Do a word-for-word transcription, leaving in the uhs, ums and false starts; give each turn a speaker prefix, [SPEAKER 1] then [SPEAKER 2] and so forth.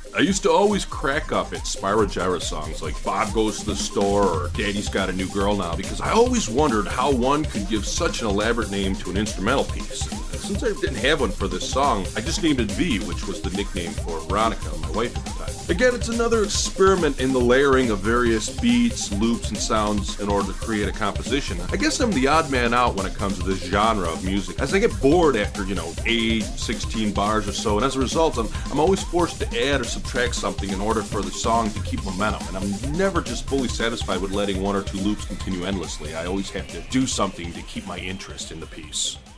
[SPEAKER 1] I used to always crack up at Spyro Gyra songs like Bob Goes to the Store or Daddy's Got a New Girl Now because I always wondered how one could give such an elaborate name to an instrumental piece. And since I didn't have one for this song, I just named it V, which was the nickname for Veronica, my wife at the time. Again, it's another experiment in the layering of various beats, loops, and sounds in order to create a composition. I guess I'm the odd man out when it comes to this genre of music, as I get bored after, you know, eight, sixteen bars or so, and as a result, I'm, I'm always forced to add or subtract something in order for the song to keep momentum, and I'm never just fully satisfied with letting one or two loops continue endlessly. I always have to do something to keep my interest in the piece.